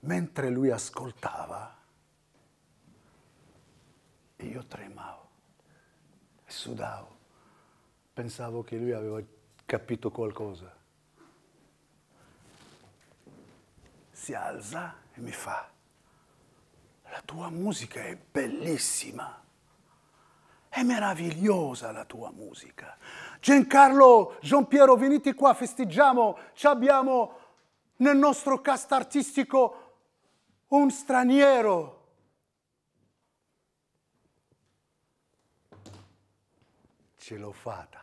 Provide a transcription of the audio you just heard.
Mentre lui ascoltava, io tremavo e sudavo. Pensavo che lui aveva capito qualcosa. Si alza e mi fa: la tua musica è bellissima, è meravigliosa la tua musica. Giancarlo, Giampiero, venite qua, festeggiamo, ci abbiamo nel nostro cast artistico un straniero. Ce l'ho fatta.